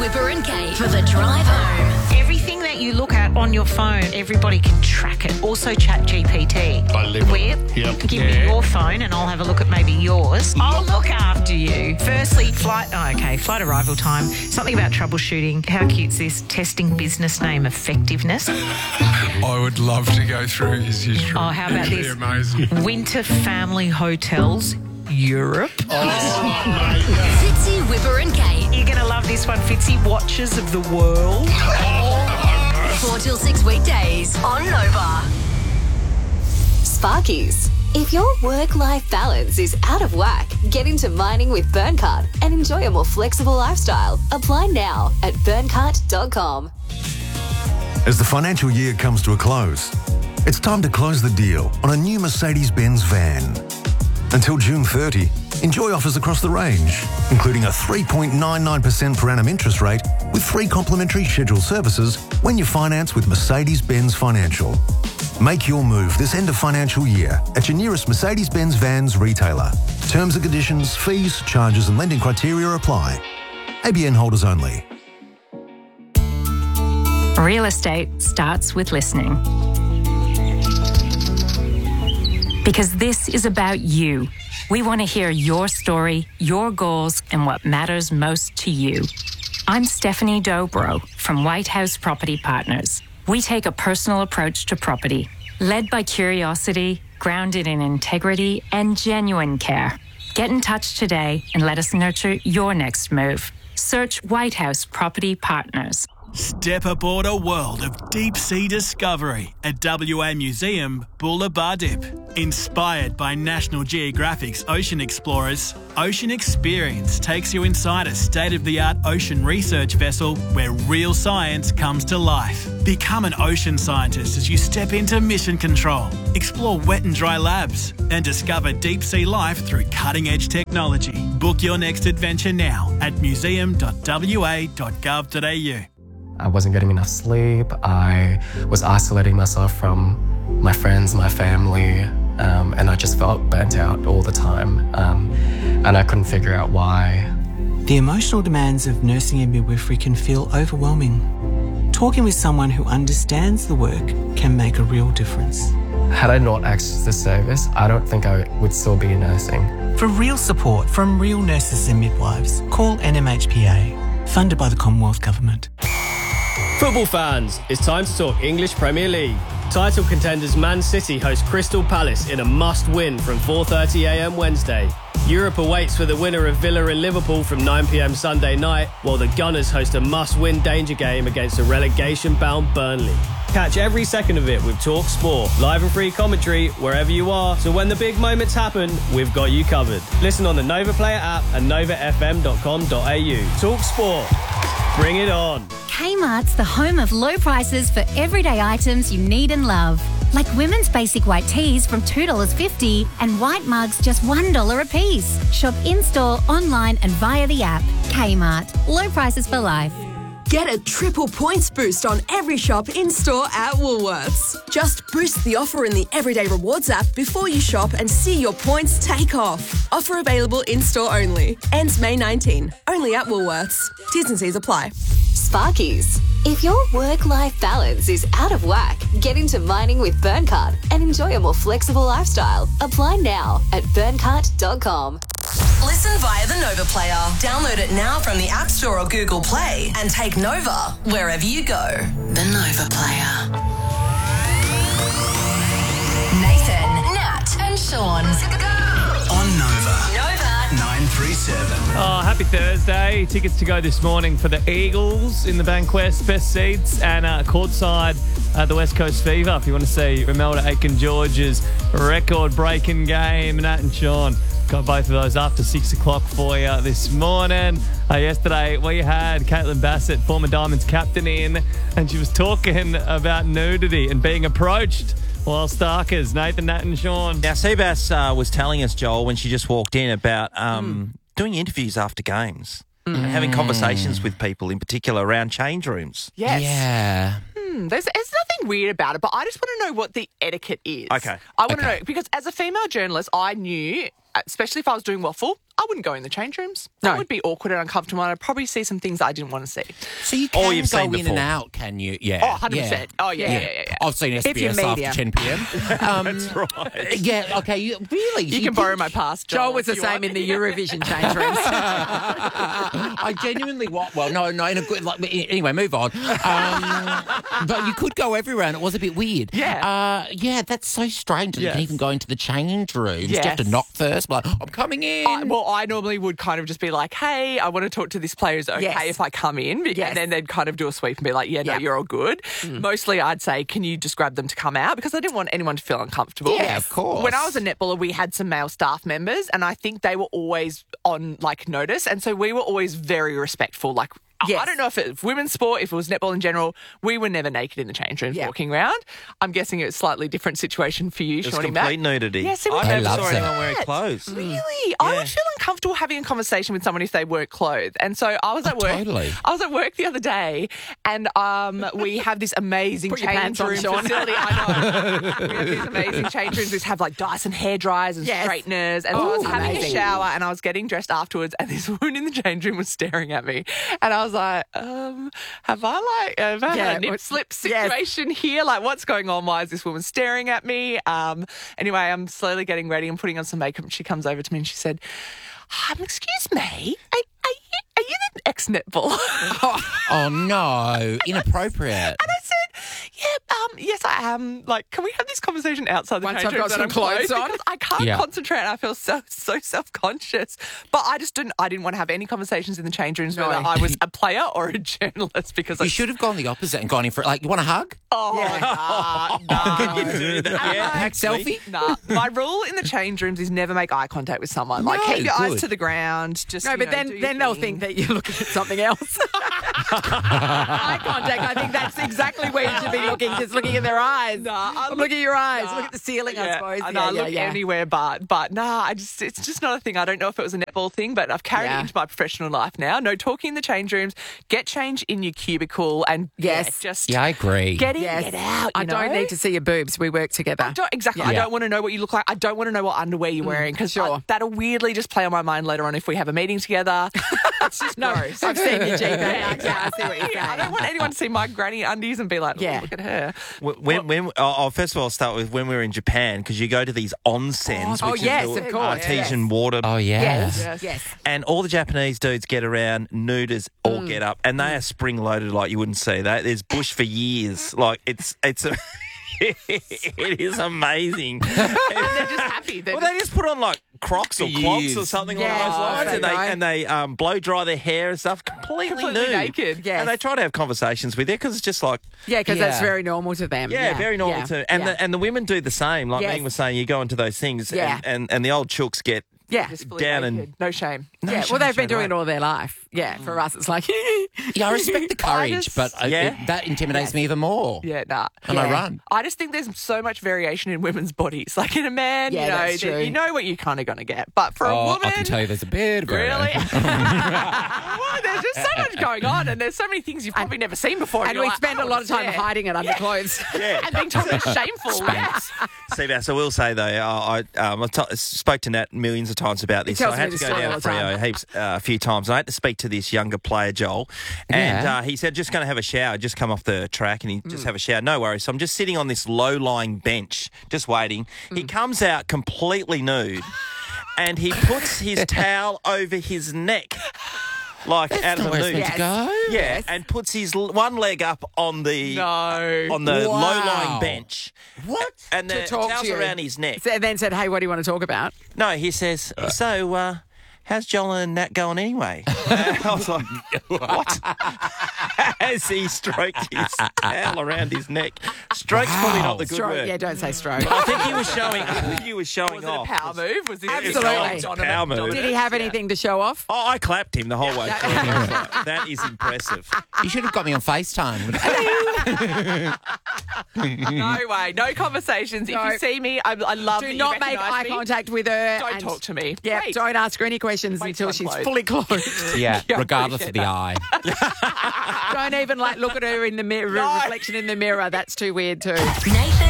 Whipper and Kate for the drive home. Everything that you look at on your phone, everybody can track it. Also ChatGPT. I live Where? Yep. Give me your phone and I'll have a look at maybe yours. I'll look after you. Firstly, flight arrival time. Something about troubleshooting. How cute's this? Testing business name effectiveness. I would love to go through his history. Oh, how about It'd be this? amazing. Winter family hotels, Europe. Fitzy, Whipper and Kate. You're going to love this one, Fitzy. Watches of the world. 4 till 6 weekdays on Nova. Sparkies. If your work-life balance is out of whack, get into mining with Burncart and enjoy a more flexible lifestyle. Apply now at burncart.com. As the financial year comes to a close, it's time to close the deal on a new Mercedes-Benz van. Until June 30, enjoy offers across the range, including a 3.99% per annum interest rate with free complimentary scheduled services when you finance with Mercedes-Benz Financial. Make your move this end of financial year at your nearest Mercedes-Benz Vans retailer. Terms and conditions, fees, charges and lending criteria apply. ABN holders only. Real estate starts with listening. Because this is about you. We want to hear your story, your goals, and what matters most to you. I'm Stephanie Dobro from White House Property Partners. We take a personal approach to property, led by curiosity, grounded in integrity, and genuine care. Get in touch today and let us nurture your next move. Search White House Property Partners. Step aboard a world of deep-sea discovery at WA Museum Bullabah Dip. Inspired by National Geographic's Ocean Explorers, Ocean Experience takes you inside a state-of-the-art ocean research vessel where real science comes to life. Become an ocean scientist as you step into mission control, explore wet and dry labs, and discover deep-sea life through cutting-edge technology. Book your next adventure now at museum.wa.gov.au. I wasn't getting enough sleep. I was isolating myself from my friends, my family, and I just felt burnt out all the time. And I couldn't figure out why. The emotional demands of nursing and midwifery can feel overwhelming. Talking with someone who understands the work can make a real difference. Had I not accessed this service, I don't think I would still be nursing. For real support from real nurses and midwives, call NMHPA, funded by the Commonwealth Government. Football fans, it's time to talk English Premier League. Title contenders Man City host Crystal Palace in a must-win from 4:30am Wednesday. Europe awaits for the winner of Villa and Liverpool from 9pm Sunday night, while the Gunners host a must-win danger game against a relegation-bound Burnley. Catch every second of it with Talk Sport, live and free commentary wherever you are, so when the big moments happen, we've got you covered. Listen on the Nova Player app and novafm.com.au. Talk Sport. Bring it on. Kmart's the home of low prices for everyday items you need and love. Like women's basic white tees from $2.50 and white mugs just $1 a piece. Shop in-store, online and via the app. Kmart. Low prices for life. Get a triple points boost on every shop in-store at Woolworths. Just boost the offer in the Everyday Rewards app before you shop and see your points take off. Offer available in-store only. Ends May 19. Only at Woolworths. T's and C's apply. Sparkies. If your work-life balance is out of whack, get into mining with Burncart and enjoy a more flexible lifestyle. Apply now at burncart.com. Listen via the Nova Player. Download it now from the App Store or Google Play and take Nova wherever you go. The Nova Player. Nathan, Nat and Sean. On Nova. Nova. 937. Oh, happy Thursday. Tickets to go this morning for the Eagles in the Bankwest best seats and courtside at the West Coast Fever. If you want to see Romelda Aiken-George's record-breaking game, Nat and Sean got both of those after 6 o'clock for you this morning. Yesterday, we had Caitlin Bassett, former Diamonds captain, in, and she was talking about nudity and being approached while Starkers. Nathan, Nat and Sean. Now, Seabass was telling us, Joel, when she just walked in about doing interviews after games and having conversations with people, in particular around change rooms. Yes. Yeah. There's nothing weird about it, but I just want to know what the etiquette is. Okay. I want to know, because as a female journalist, I knew especially if I was doing waffle, I wouldn't go in the change rooms. I would be awkward and uncomfortable, and I'd probably see some things I didn't want to see. So you can go in and out, can you? Yeah. Oh, 100%. Oh, yeah. I've seen SBS after 10 p.m. That's right. Yeah, okay. Really? You can borrow my pass, Joel. Joel was the same in the Eurovision change rooms. I genuinely no, in a good. Anyway, move on. But you could go everywhere, and it was a bit weird. Yeah. Yeah, that's so strange. You can even go into the change rooms. Yes. You have to knock first. Like, I'm coming in. I normally would kind of just be like, hey, I want to talk to this player. Is it okay if I come in? And then they'd kind of do a sweep and be like, no, you're all good. Mostly I'd say, can you just grab them to come out? Because I didn't want anyone to feel uncomfortable. Yeah, of course. When I was a netballer, we had some male staff members, and I think they were always on notice. And so we were always very respectful. I don't know if it's women's sport, if it was netball in general, we were never naked in the change rooms walking around. I'm guessing it's a slightly different situation for you, Shawnee Mac. Complete nudity. Yes, I never saw anyone wearing clothes. Really? I would feel uncomfortable having a conversation with someone if they weren't clothed. And so I was at work. Totally. I was at work the other day, and we have this amazing change room facility. I know. We have these amazing change rooms. We have Dyson hair dryers and straighteners. And so I was having a shower, and I was getting dressed afterwards, and this woman in the change room was staring at me, and I was like, have I had a nip slip situation here? What's going on? Why is this woman staring at me? Anyway, I'm slowly getting ready and putting on some makeup. She comes over to me and she said, excuse me, are you the ex-netball? Oh, no. Inappropriate. And I said, yes, I am. Can we have this conversation outside the change room? Once I've got some clothes on? Because I can't concentrate and I feel so self-conscious. But I didn't want to have any conversations in the change rooms whether I was a player or a journalist because you should have gone the opposite and gone in for you want a hug? Oh, no. Can you do that? Selfie? Nah. My rule in the change rooms is never make eye contact with someone. Keep your eyes to the ground. Just but then they'll think that you're looking at something else. Eye contact, I think that's exactly where you should be looking, just looking at their eyes. Look at your eyes. Look at the ceiling, I suppose. I look anywhere but it's just not a thing. I don't know if it was a netball thing, but I've carried it into my professional life now. No talking in the change rooms. Get change in your cubicle and I agree. Get in, get out. I don't need to see your boobs. We work together. I don't want to know what you look like. I don't want to know what underwear you're wearing because that'll weirdly just play on my mind later on if we have a meeting together. It's just gross. I've seen your GP. I see what you're saying. I don't want anyone to see my granny undies and be like, look at her. First of all, I'll start with when we were in Japan, because you go to these onsens, which is of course. artesian water. Oh, yes. And all the Japanese dudes get around nude as all get up, and they are spring-loaded like you wouldn't see. There's bush for years. It's it is amazing. They're just happy. They just put on Crocs or clogs or something along those lines, and they blow dry their hair and stuff, completely nude, naked. And they try to have conversations with you because it's just because that's very normal to them. Very normal to, and the women do the same. Like Ming was saying, you go into those things, and the old chooks get down naked. and no shame. Well, they've been doing it all their life. Yeah, for us, it's like I respect the courage, but that intimidates me even more. Yeah, nah. And I run. I just think there's so much variation in women's bodies. Like in a man, you know what you're kind of going to get. But for a woman, I can tell you there's a bit of really. Well, there's just so much going on, and there's so many things you've probably never seen before. And we spend a lot of time hiding it under clothes. And being told it's shameful. Seabass, I will say though, I spoke to Nat millions of times about this. So I had to go down to Freo a few times. I had to speak to this younger player, Joel, and he said, just going to have a shower, just come off the track and he just have a shower. No worries. So I'm just sitting on this low-lying bench, just waiting. He comes out completely nude and he puts his towel over his neck. Out of the mood. And puts his one leg up on the low-lying bench. What? And the towel's around his neck. And then said, hey, what do you want to talk about? No, he says, how's Joel and Nat going anyway? I was like, what? As he stroked his towel around his neck. Stroke's probably not the good word. Yeah, don't say stroke. I think he was showing was off. Was it a power move? Was it Absolutely. Power move. Did he have anything to show off? Oh, I clapped him the whole way through. That is impressive. You should have got me on FaceTime. No way. No conversations. If you see me, I love Do that not you make eye contact with her. Don't talk to me. Yeah, don't ask her any questions until she's fully clothed. Yeah, regardless of the eye. Don't even look at her in the mirror, reflection in the mirror. That's too weird too. Nathan